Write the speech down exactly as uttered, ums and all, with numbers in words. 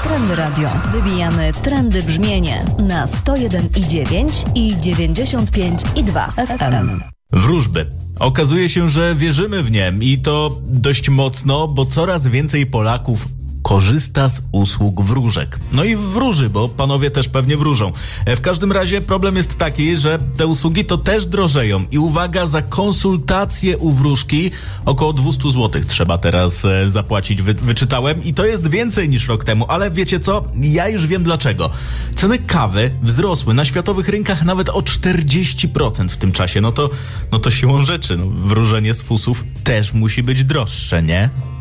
Trendy Radio. Wybijamy trendy brzmienie na sto jeden i dziewięć i dziewięćdziesiąt pięć i dwa F M. Wróżby. Okazuje się, że wierzymy w nie i to dość mocno, bo coraz więcej Polaków korzysta z usług wróżek. No i wróży, bo panowie też pewnie wróżą. W każdym razie problem jest taki, że te usługi to też drożeją i uwaga, za konsultację u wróżki około dwieście złotych trzeba teraz e, zapłacić. Wy, wyczytałem i to jest więcej niż rok temu, ale wiecie co? Ja już wiem dlaczego. Ceny kawy wzrosły na światowych rynkach nawet o czterdzieści procent w tym czasie. No to, no to siłą rzeczy. No, wróżenie z fusów też musi być droższe, nie?